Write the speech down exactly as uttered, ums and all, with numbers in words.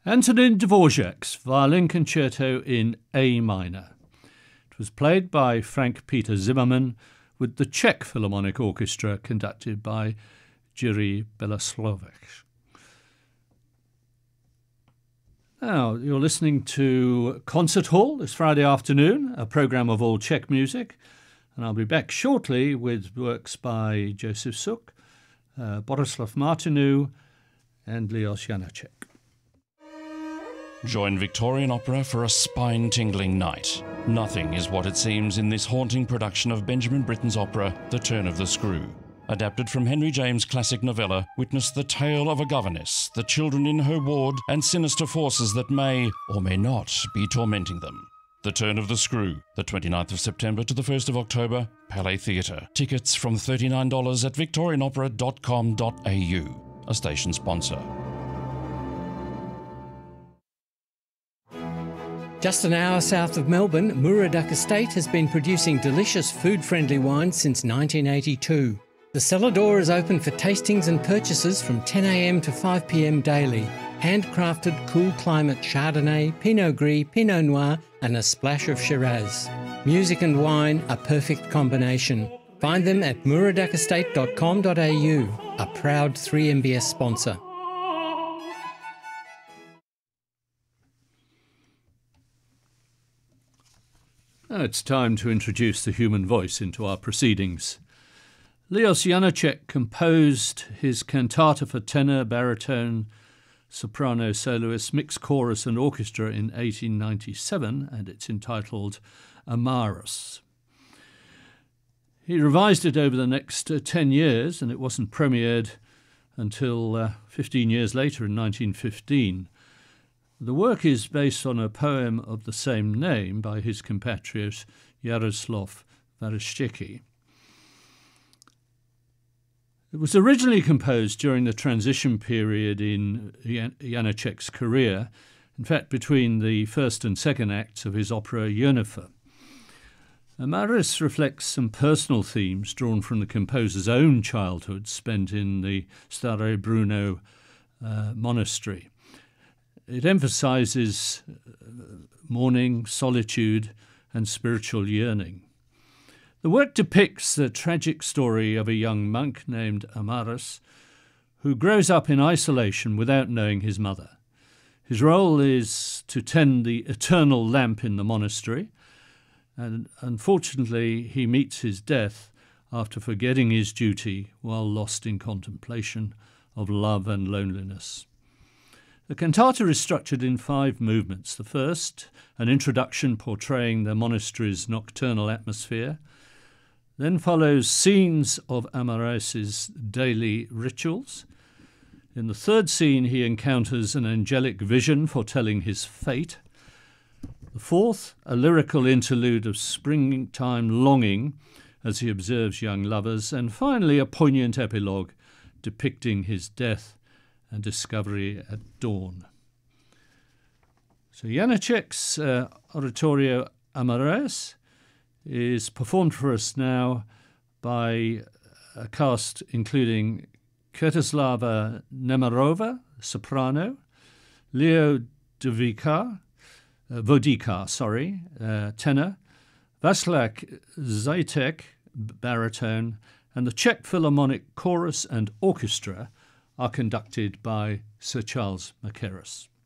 Antonin Dvorak's Violin Concerto in A minor. It was played by Frank Peter Zimmermann with the Czech Philharmonic Orchestra conducted by Jiří Belousovich. Now, you're listening to Concert Hall this Friday afternoon, a programme of all Czech music, and I'll be back shortly with works by Josef Suk, uh, Borislav Martinu and Leos Janáček. Join Victorian Opera for a spine-tingling night. Nothing is what it seems in this haunting production of Benjamin Britten's opera, The Turn of the Screw. Adapted from Henry James' classic novella, witness the tale of a governess, the children in her ward, and sinister forces that may, or may not, be tormenting them. The Turn of the Screw, the twenty-ninth of September to the first of October, Palais Theatre. Tickets from thirty-nine dollars at victorian opera dot com dot a u, a station sponsor. Just an hour south of Melbourne, Muraduck Estate has been producing delicious food-friendly wine since nineteen eighty-two. The cellar door is open for tastings and purchases from ten a m to five p m daily. Handcrafted cool climate Chardonnay, Pinot Gris, Pinot Noir and a splash of Shiraz. Music and wine, a perfect combination. Find them at muraduck estate dot com dot a u, a proud three M B S sponsor. Now it's time to introduce the human voice into our proceedings. Leos Janáček composed his cantata for tenor, baritone, soprano, soloist, mixed chorus and orchestra in eighteen ninety-seven, and it's entitled Amarus. He revised it over the next uh, ten years, and it wasn't premiered until uh, fifteen years later in nineteen fifteen. The work is based on a poem of the same name by his compatriot Jaroslav Vereshchiki. It was originally composed during the transition period in Jan- Janáček's career, in fact between the first and second acts of his opera Jennifer. Amarus reflects some personal themes drawn from the composer's own childhood spent in the Staré Brno uh, monastery. It emphasises mourning, solitude, and spiritual yearning. The work depicts the tragic story of a young monk named Amarus who grows up in isolation without knowing his mother. His role is to tend the eternal lamp in the monastery, and unfortunately he meets his death after forgetting his duty while lost in contemplation of love and loneliness. The cantata is structured in five movements. The first, an introduction portraying the monastery's nocturnal atmosphere. Then follows scenes of Amarus's daily rituals. In the third scene, he encounters an angelic vision foretelling his fate. The fourth, a lyrical interlude of springtime longing as he observes young lovers. And finally, a poignant epilogue depicting his death and discovery at dawn. So Janáček's uh, oratorio Amarus is performed for us now by a cast including Kretislava Nemerova, soprano, Leo Dovika, uh, Vodika, sorry, uh, tenor, Václav Zajtek, baritone, and the Czech Philharmonic Chorus and Orchestra are conducted by Sir Charles Mackerras.